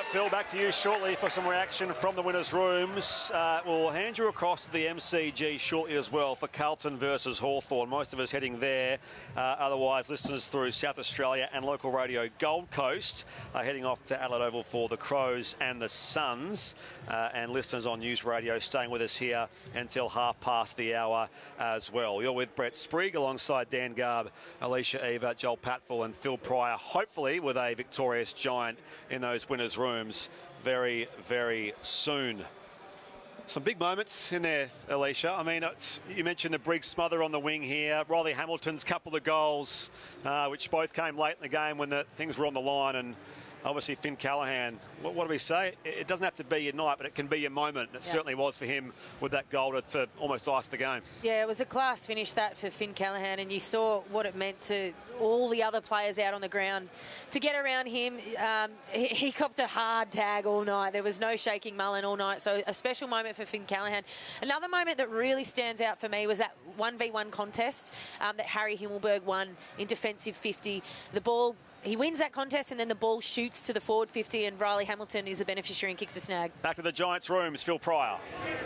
Phil, back to you shortly for some reaction from the winners' rooms. We'll hand you across to the MCG shortly as well for Carlton versus Hawthorn. Most of us heading there. Otherwise, listeners through South Australia and local radio Gold Coast are heading off to Adelaide Oval for the Crows and the Suns. And listeners on News Radio staying with us here until 1:30 as well. You're with Brett Sprigg alongside Dan Garb, Alicia Eva, Joel Patfull and Phil Pryor, hopefully with a victorious Giant in those winners' rooms very, very soon. Some big moments in there, Alicia. I mean, you mentioned the Briggs smother on the wing here. Riley Hamilton's couple of goals, which both came late in the game when things were on the line. And obviously, Finn Callaghan, what do we say? It doesn't have to be your night, but it can be your moment. It certainly was for him with that goal to almost ice the game. Yeah, it was a class finish that for Finn Callaghan, and you saw what it meant to all the other players out on the ground. To get around him, he copped a hard tag all night. There was no shaking Mullen all night, so a special moment for Finn Callaghan. Another moment that really stands out for me was that 1v1 contest that Harry Himmelberg won in defensive 50. The ball, he wins that contest and then the ball shoots to the forward 50 and Riley Hamilton is the beneficiary and kicks the snag. Back to the Giants' rooms, Phil Pryor.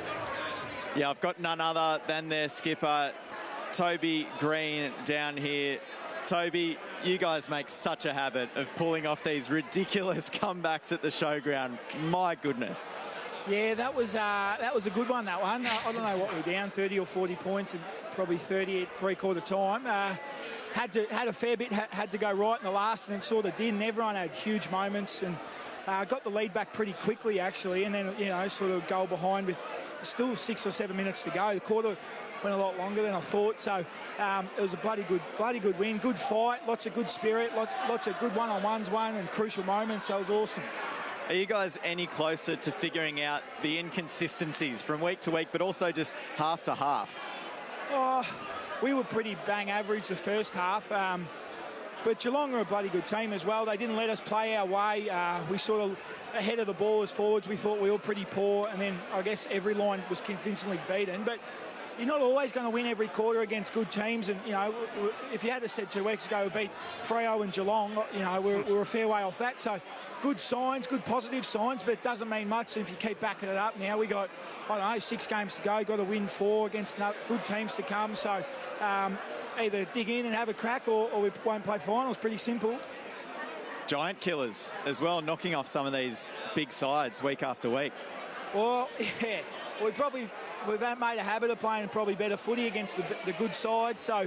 Yeah, I've got none other than their skipper, Toby Green, down here. Toby, you guys make such a habit of pulling off these ridiculous comebacks at the showground. My goodness. Yeah, that was a good one, that one. I don't know what we're down, 30 or 40 points and probably 30 at three-quarter time. Had a fair bit, had to go right in the last, and it sort of did, and everyone had huge moments, and got the lead back pretty quickly, actually, and then, sort of goal behind with still 6 or 7 minutes to go. The quarter went a lot longer than I thought, so it was a bloody good win, good fight, lots of good spirit, lots of good one-on-ones and crucial moments, so it was awesome. Are you guys any closer to figuring out the inconsistencies from week to week, but also just half to half? We were pretty bang average the first half, but Geelong are a bloody good team as well. They didn't let us play our way. We sort of, ahead of the ball as forwards, we thought we were pretty poor, and then I guess every line was convincingly beaten. But you're not always going to win every quarter against good teams, and, if you had said 2 weeks ago we beat Freo and Geelong, we're a fair way off that. So good signs, good positive signs, but it doesn't mean much if you keep backing it up. Now we got, 6 games to go, got to win 4 against good teams to come. So either dig in and have a crack or we won't play finals. Pretty simple. Giant killers as well, knocking off some of these big sides week after week. Well, yeah, we've made a habit of playing probably better footy against the good side. So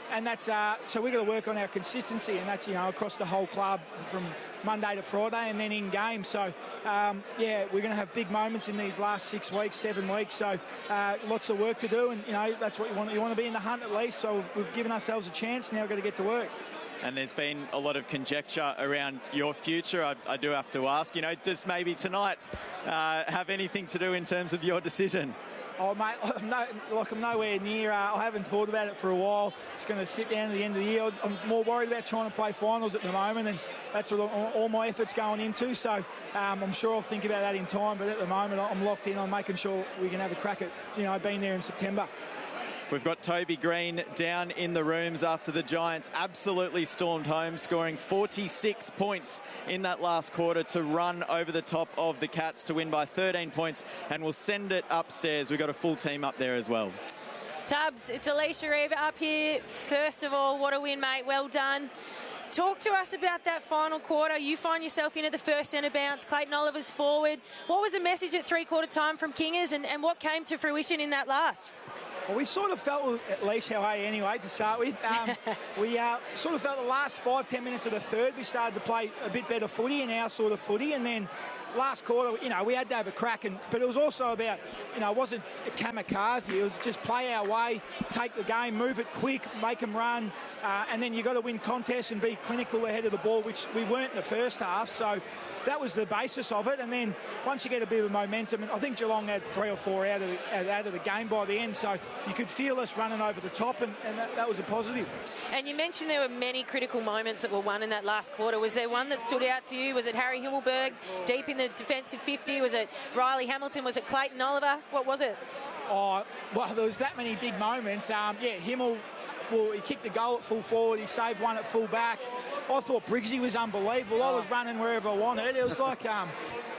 we've got to work on our consistency, and that's across the whole club from Monday to Friday and then in game. So we're going to have big moments in these last 6 weeks, 7 weeks. So lots of work to do, and that's what you want. You want to be in the hunt at least. So we've given ourselves a chance. Now we've got to get to work. And there's been a lot of conjecture around your future. I do have to ask, does maybe tonight have anything to do in terms of your decision? Oh, mate, I'm nowhere near. I haven't thought about it for a while. It's going to sit down at the end of the year. I'm more worried about trying to play finals at the moment, and that's what all my effort's going into. So I'm sure I'll think about that in time, but at the moment I'm locked in on making sure we can have a crack at being there in September. We've got Toby Green down in the rooms after the Giants absolutely stormed home, scoring 46 points in that last quarter to run over the top of the Cats to win by 13 points, and we'll send it upstairs. We've got a full team up there as well. Tubbs, it's Alicia Eva up here. First of all, what a win, mate. Well done. Talk to us about that final quarter. You find yourself in at the first centre bounce. Clayton Oliver's forward. What was the message at three-quarter time from Kingers, and what came to fruition in that last? Well, we sort of felt, at least how I anyway, to start with, we sort of felt the last 5-10 minutes of the third we started to play a bit better footy in our sort of footy, and then last quarter, we had to have a crack, but it was also about, it wasn't a kamikaze, it was just play our way, take the game, move it quick, make them run, and then you've got to win contests and be clinical ahead of the ball, which we weren't in the first half, so that was the basis of it. And then once you get a bit of momentum, and I think Geelong had 3 or 4 out of the game by the end, so you could feel us running over the top, and that was a positive. And you mentioned there were many critical moments that were won in that last quarter. Was there one that stood out to you? Was it Harry Himmelberg deep in the defensive 50? Was it Riley Hamilton? Was it Clayton Oliver? What was it? Oh, well, there was that many big moments. Himmel, he kicked the goal at full forward. He saved one at full back. I thought Briggsy was unbelievable. I was running wherever I wanted. It was like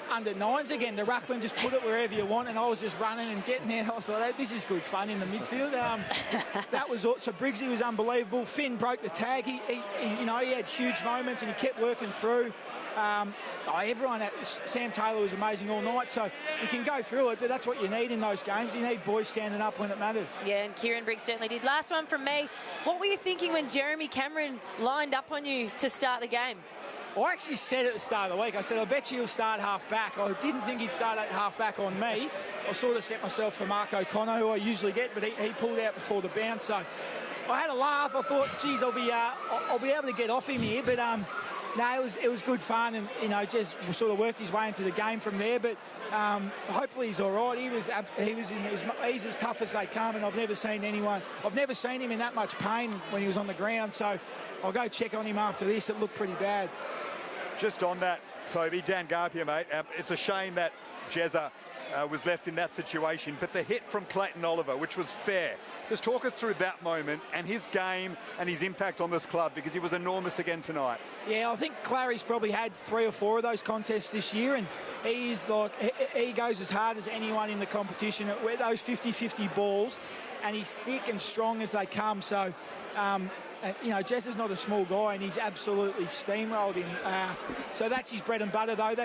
under nines again. The ruckman just put it wherever you want, and I was just running and getting there. And I was like, this is good fun in the midfield. That was so Briggsy was unbelievable. Finn broke the tag. He had huge moments and he kept working through. Everyone Sam Taylor was amazing all night, so you can go through it, but that's what you need in those games. You need boys standing up when it matters. Yeah, and Kieran Briggs certainly did. Last one from me. What were you thinking when Jeremy Cameron lined up on you to start the game? I actually said at the start of the week, I said, I bet you he'll start half-back. I didn't think he'd start at half-back on me. I sort of set myself for Mark O'Connor, who I usually get, but he pulled out before the bounce, so I had a laugh. I thought, geez, I'll be able to get off him here, but no, it was good fun, and just sort of worked his way into the game from there. But hopefully he's all right. He's as tough as they come, and I've never seen him in that much pain when he was on the ground. So I'll go check on him after this. It looked pretty bad. Just on that, Toby, Dan Garpia, mate. It's a shame that Jezza was left in that situation, but the hit from Clayton Oliver, which was fair. Just talk us through that moment and his game and his impact on this club, because he was enormous again tonight. Yeah, I think Clary's probably had 3 or 4 of those contests this year, and he goes as hard as anyone in the competition at those 50-50 balls, and he's thick and strong as they come. So Jess is not a small guy, and he's absolutely steamrolled him. So that's his bread and butter, though.